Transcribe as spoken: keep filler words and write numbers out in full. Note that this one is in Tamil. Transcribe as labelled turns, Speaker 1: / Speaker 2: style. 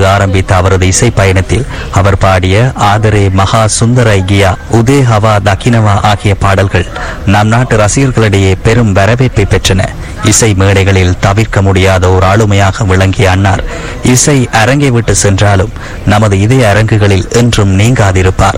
Speaker 1: ஆரம்பித்த அவரது இசை பயணத்தில் அவர் பாடிய ஆதரே மகா சுந்தர கியா, உதே ஹவா தக்கினவா ஆகிய பாடல்கள் நம் நாட்டு ரசிகர்களிடையே பெரும் வரவேற்பை பெற்றன. இசை மேடைகளில் தவிர்க்க முடியாத ஒரு ஆளுமையாக விளங்கிய அன்னார் இசை அரங்கை விட்டு சென்றாலும் நமது இதய அரங்குகளில் என்றும் நீங்காதிருப்பார்.